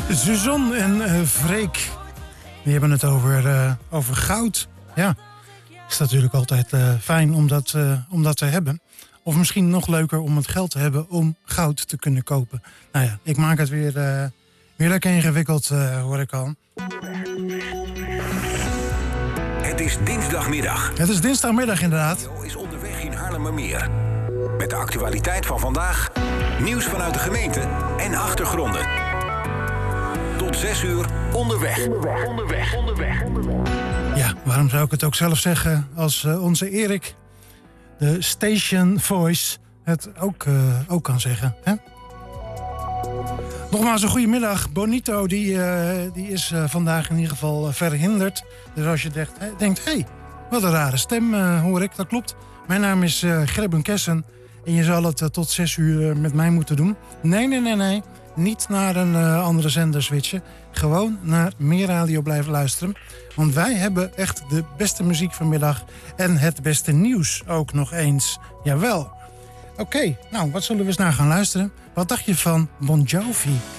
Suzanne en Freek, die hebben het over goud. Ja, is natuurlijk altijd fijn om dat te hebben. Of misschien nog leuker om het geld te hebben om goud te kunnen kopen. Nou ja, ik maak het weer lekker ingewikkeld, hoor ik al. Het is dinsdagmiddag. Het is dinsdagmiddag inderdaad. Is onderweg in Haarlemmermeer. Met de actualiteit van vandaag, nieuws vanuit de gemeente en achtergronden. Tot 6 uur onderweg. Ja, waarom zou ik het ook zelf zeggen als onze Erik, de station voice, het ook kan zeggen, hè? Nogmaals een goedemiddag. Bonito die is vandaag in ieder geval verhinderd. Dus als je denkt, hey, wat een rare stem hoor ik, dat klopt. Mijn naam is Gerben Kessen en je zal het tot 6 uur met mij moeten doen. Nee. Niet naar een andere zender switchen. Gewoon naar meer radio blijven luisteren. Want wij hebben echt de beste muziek vanmiddag. En het beste nieuws ook nog eens. Jawel. Oké, nou, wat zullen we eens naar gaan luisteren? Wat dacht je van Bon Jovi?